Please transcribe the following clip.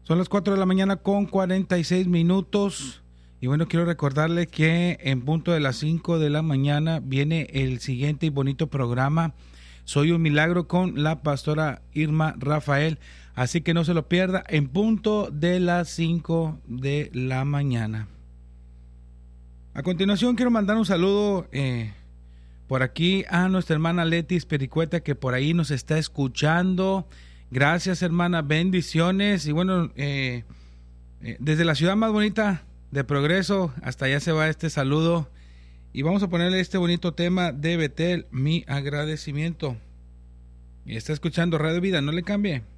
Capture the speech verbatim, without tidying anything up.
Son las cuatro de la mañana con cuarenta y seis minutos. Y bueno, quiero recordarle que en punto de las cinco de la mañana viene el siguiente y bonito programa, Soy un Milagro, con la pastora Irma Rafael. Así que no se lo pierda, en punto de las cinco de la mañana. A continuación quiero mandar un saludo eh, por aquí a nuestra hermana Leti Pericueta, que por ahí nos está escuchando. Gracias, hermana, bendiciones. Y bueno, eh, eh, desde la ciudad más bonita de Progreso, hasta allá se va este saludo. Y vamos a ponerle este bonito tema de Betel, mi agradecimiento. Y está escuchando Radio Vida, no le cambie.